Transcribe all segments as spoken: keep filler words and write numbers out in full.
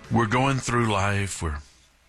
we're going through life. We're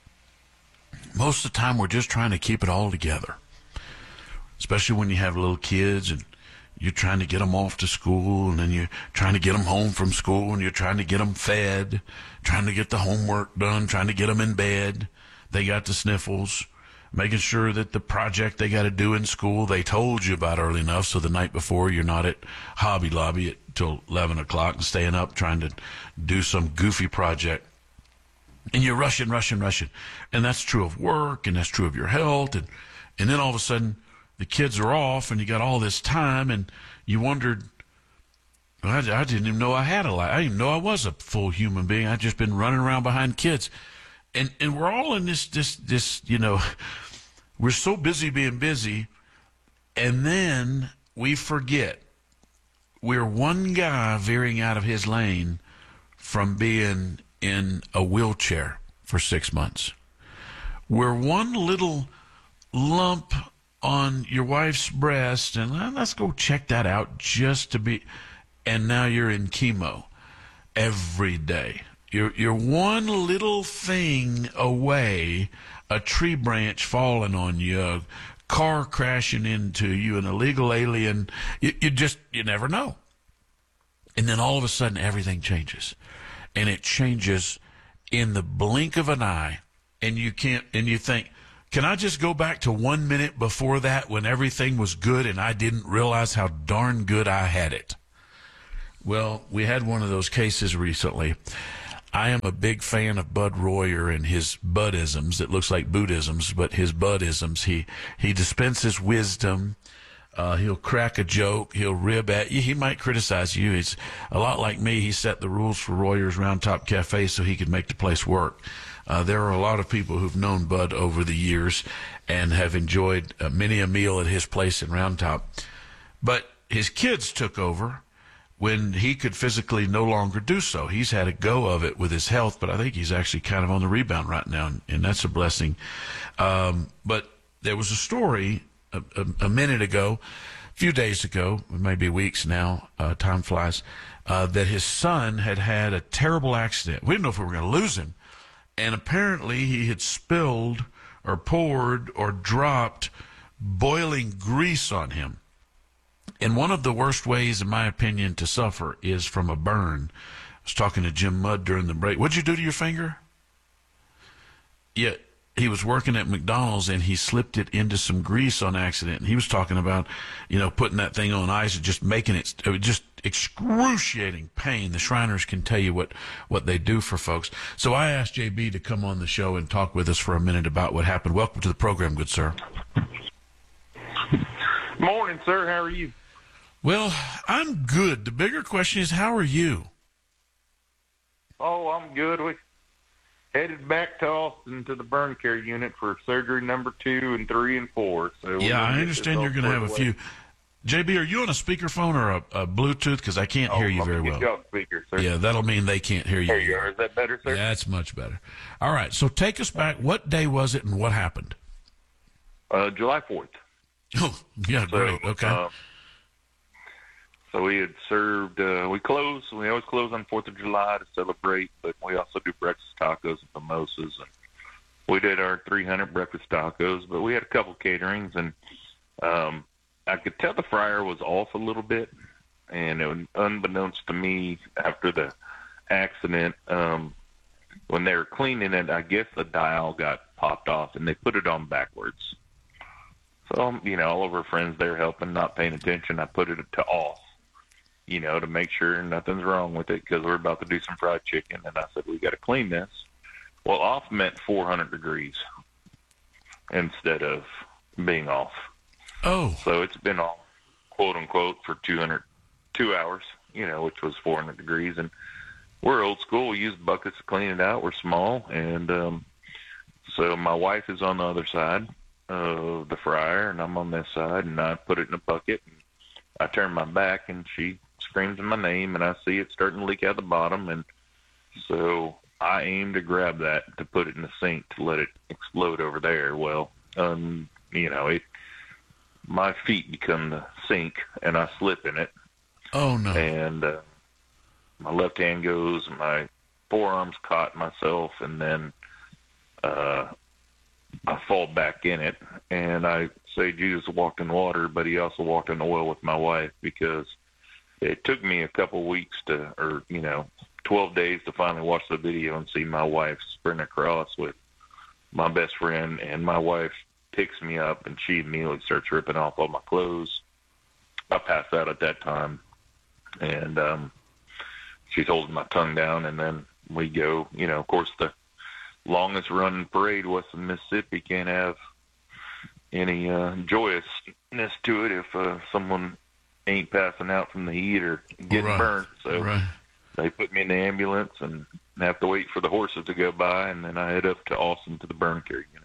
most of the time we're just trying to keep it all together, especially when you have little kids and you're trying to get them off to school, and then you're trying to get them home from school, and you're trying to get them fed, trying to get the homework done, trying to get them in bed. They got the sniffles, making sure that the project they got to do in school they told you about early enough so the night before you're not at Hobby Lobby at till eleven o'clock and staying up trying to do some goofy project. And you're rushing, rushing, rushing. And that's true of work, and that's true of your health. And, and then all of a sudden, the kids are off, and you got all this time, and you wondered, well, I, I didn't even know I had a life. I didn't even know I was a full human being. I'd just been running around behind kids. And and we're all in this, this, this, you know, we're so busy being busy, and then we forget we're one guy veering out of his lane from being in a wheelchair for six months. We're one little lump on your wife's breast, and uh, let's go check that out just to be, and now you're in chemo every day. You're, you're one little thing away, a tree branch falling on you, a car crashing into you, an illegal alien. You, you just, you never know. And then all of a sudden everything changes, and it changes in the blink of an eye, and you can't, and you think, can I just go back to one minute before that when everything was good and I didn't realize how darn good I had it? Well, we had one of those cases recently. I am a big fan of Bud Royer and his Buddhisms. It looks like Buddhisms, but his Buddhisms. He, he dispenses wisdom. Uh, he'll crack a joke. He'll rib at you. He might criticize you. He's a lot like me. He set the rules for Royer's Round Top Cafe so he could make the place work. Uh, there are a lot of people who've known Bud over the years and have enjoyed uh, many a meal at his place in Round Top. But his kids took over when he could physically no longer do so. He's had a go of it with his health, but I think he's actually kind of on the rebound right now, and, and that's a blessing. Um, but there was a story a, a, a minute ago, a few days ago, maybe weeks now, uh, time flies, uh, that his son had had a terrible accident. We didn't know if we were going to lose him. And apparently he had spilled or poured or dropped boiling grease on him. And one of the worst ways, in my opinion, to suffer is from a burn. I was talking to Jim Mudd during the break. What'd you do to your finger? Yeah, he was working at McDonald's, and he slipped it into some grease on accident. And he was talking about, you know, putting that thing on ice and just making it, it was just excruciating pain. The Shriners can tell you what, what they do for folks. So I asked J B to come on the show and talk with us for a minute about what happened. Welcome to the program, good sir. Morning, sir. How are you? Well, I'm good. The bigger question is, how are you? Oh, I'm good. We headed back to Austin to the burn care unit for surgery number two and three and four. So yeah, I understand you're going to have a few. J B, are you on a speakerphone or a, a Bluetooth? Because I can't oh, hear you very get well. You on speaker, sir. Yeah, that'll mean they can't hear you. There you are. Is that better, sir? Yeah, that's much better. All right, so take us back. What day was it and what happened? Uh, July fourth. Oh, yeah, so, great. Okay. Uh, so we had served, uh, we closed, we always close on fourth of July to celebrate, but we also do breakfast tacos and mimosas. And we did our three hundred breakfast tacos, but we had a couple caterings, and um, I could tell the fryer was off a little bit, and it was, unbeknownst to me, after the accident, um, when they were cleaning it, I guess the dial got popped off, and they put it on backwards. So, you know, all of our friends there helping, not paying attention, I put it to off, you know, to make sure nothing's wrong with it, because we're about to do some fried chicken, and I said, we got to clean this. Well, off meant four hundred degrees instead of being off. Oh. So it's been off, quote unquote, for two hundred, two hours, you know, which was four hundred degrees. And we're old school. We use buckets to clean it out. We're small. And um, so my wife is on the other side of the fryer, and I'm on this side, and I put it in a bucket. And I turn my back, and she screams my name, and I see it starting to leak out the bottom. And so I aim to grab that to put it in the sink to let it explode over there. Well, um, you know, it, my feet become the sink, and I slip in it. Oh, no. And uh, my left hand goes, my forearms caught myself, and then uh, I fall back in it. And I say Jesus walked in water, but he also walked in oil with my wife, because it took me a couple weeks to, or, you know, twelve days to finally watch the video and see my wife sprint across with my best friend, and my wife picks me up, and she immediately starts ripping off all my clothes. I passed out at that time, and um, she's holding my tongue down, and then we go, you know, of course, the longest running parade west of Mississippi can't have any uh, joyousness to it if uh, someone ain't passing out from the heat or getting right. burnt. So right. they put me in the ambulance and have to wait for the horses to go by, and then I head up to Austin to the burn care unit.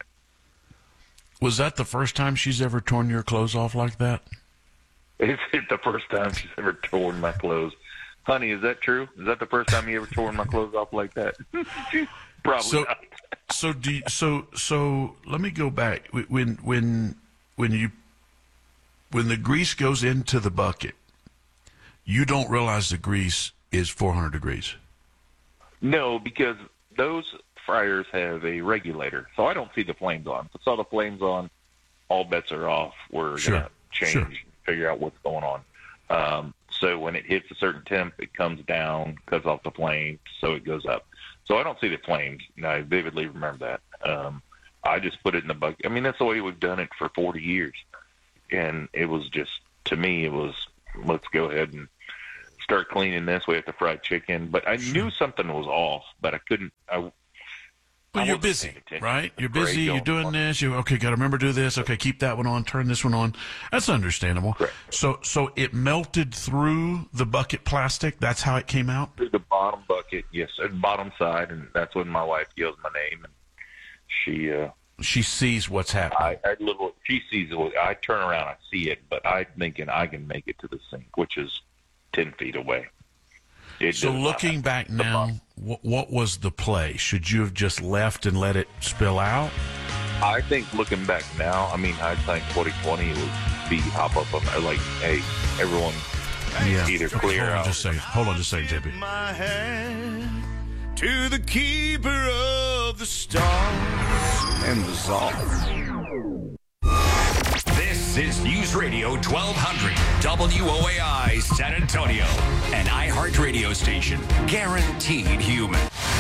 Was that the first time she's ever torn your clothes off like that? Is it the first time she's ever torn my clothes? Honey, is that true? Is that the first time you ever torn my clothes off like that? Probably so, not. so do you, so so let me go back. When when when you when the grease goes into the bucket, you don't realize the grease is four hundred degrees. No, because those fryers have a regulator, so I don't see the flames on. If I saw the flames on, all bets are off. We're sure. gonna change, sure. figure out what's going on. Um, so when it hits a certain temp, it comes down, cuts off the flame, so it goes up. So I don't see the flames. And I vividly remember that. Um, I just put it in the bucket. I mean, that's the way we've done it for forty years. And it was just, to me, it was, let's go ahead and start cleaning this. We have to fry chicken. But I knew something was off, but I couldn't. I, Well, I you're busy, right? You're busy. You're doing this. You okay? Got to remember to do this. Okay, keep that one on. Turn this one on. That's understandable. Correct. So, so it melted through the bucket plastic. That's how it came out. Through the bottom bucket, yes, the bottom side, and that's when my wife yells my name, and she uh, she sees what's happening. I, I little she sees it. I turn around, I see it, but I'm thinking I can make it to the sink, which is ten feet away. It so looking back now, what, what was the play? Should you have just left and let it spill out? I think looking back now, I mean, hindsight twenty twenty would be hop up on like, hey, everyone, yeah. either okay, clear hold on out. Just a second. Hold on just a second, J P. My hand to the keeper of the stars and the song. This is News Radio twelve hundred W O A I San Antonio, an iHeart radio station, guaranteed human.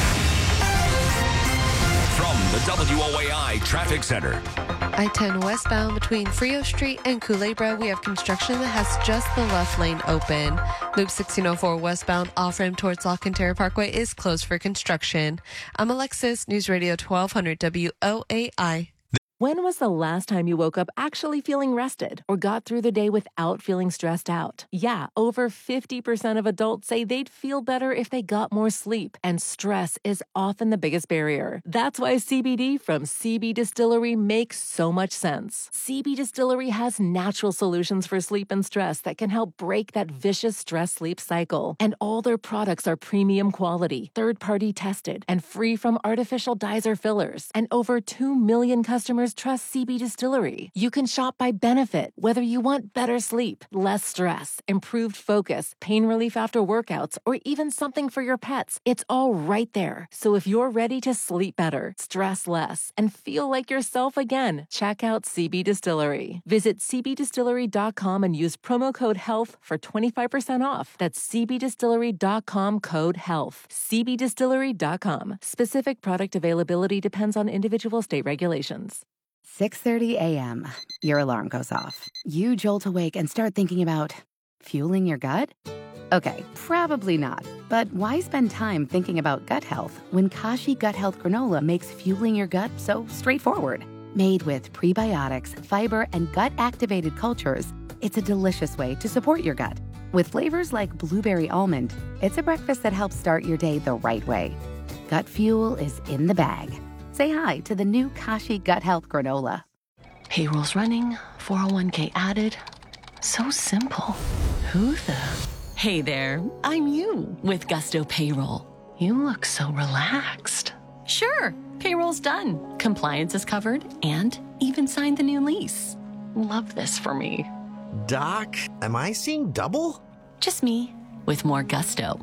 From the W O A I Traffic Center. I ten westbound between Frio Street and Culebra, we have construction that has just the left lane open. Loop sixteen oh four westbound off-ramp towards Lock and Terra Parkway is closed for construction. I'm Alexis, News Radio twelve hundred W O A I. When was the last time you woke up actually feeling rested or got through the day without feeling stressed out? Yeah, over fifty percent of adults say they'd feel better if they got more sleep, and stress is often the biggest barrier. That's why C B D from C B Distillery makes so much sense. C B Distillery has natural solutions for sleep and stress that can help break that vicious stress-sleep cycle. And all their products are premium quality, third-party tested, and free from artificial dyes or fillers. And over two million customers trust C B Distillery. You can shop by benefit, whether you want better sleep, less stress, improved focus, pain relief after workouts, or even something for your pets. It's all right there. So if you're ready to sleep better, stress less, and feel like yourself again, check out C B Distillery. Visit c b distillery dot com and use promo code HEALTH for twenty-five percent off. That's c b distillery dot com code HEALTH. c b distillery dot com. Specific product availability depends on individual state regulations. six thirty a.m. Your alarm goes off. You jolt awake and start thinking about fueling your gut? Okay, probably not. But why spend time thinking about gut health when Kashi Gut Health Granola makes fueling your gut so straightforward? Made with prebiotics, fiber, and gut-activated cultures, it's a delicious way to support your gut. With flavors like blueberry almond, it's a breakfast that helps start your day the right way. Gut fuel is in the bag. Say hi to the new Kashi Gut Health Granola. Payroll's running, four oh one k added. So simple. Who the? Hey there, I'm you with Gusto Payroll. You look so relaxed. Sure, payroll's done. Compliance is covered and even signed the new lease. Love this for me. Doc, am I seeing double? Just me with more gusto.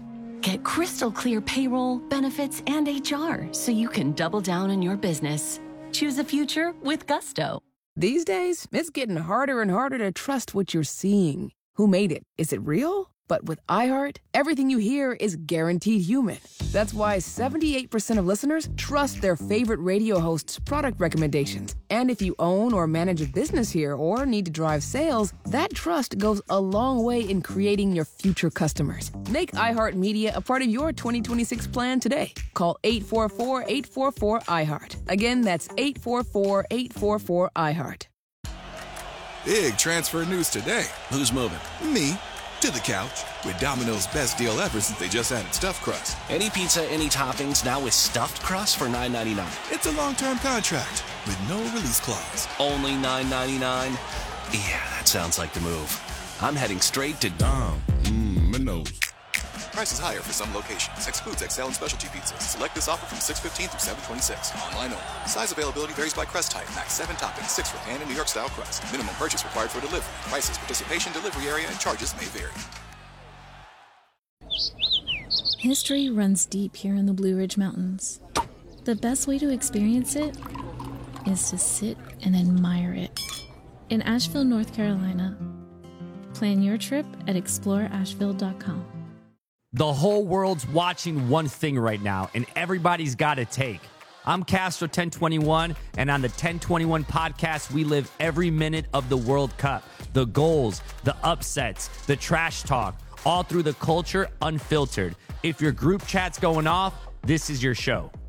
Get crystal clear payroll, benefits, and H R so you can double down in your business. Choose a future with Gusto. These days, it's getting harder and harder to trust what you're seeing. Who made it? Is it real? But with iHeart, everything you hear is guaranteed human. That's why seventy-eight percent of listeners trust their favorite radio hosts' product recommendations. And if you own or manage a business here or need to drive sales, that trust goes a long way in creating your future customers. Make iHeartMedia a part of your twenty twenty-six plan today. Call eight four four, eight four four, iHeart. Again, that's eight four four, eight four four, iHeart. Big transfer news today. Who's moving? Me. To the couch with Domino's best deal ever since they just added stuffed crust. Any pizza, any toppings, now with stuffed crust for nine ninety-nine. It's a long-term contract with no release clause. Only nine ninety-nine? Yeah, that sounds like the move. I'm heading straight to Dom. Mmm, Minos. Prices higher for some locations. Excludes X L and specialty pizzas. Select this offer from six fifteen through seven twenty-six. Online only. Size availability varies by crust type. Max seven toppings, six for pan and New York style crust. Minimum purchase required for delivery. Prices, participation, delivery area, and charges may vary. History runs deep here in the Blue Ridge Mountains. The best way to experience it is to sit and admire it. In Asheville, North Carolina. Plan your trip at explore asheville dot com. The whole world's watching one thing right now, and everybody's got a take. I'm Castro ten twenty-one, and on the ten twenty-one podcast, we live every minute of the World Cup. The goals, the upsets, the trash talk, all through the culture unfiltered. If your group chat's going off, this is your show.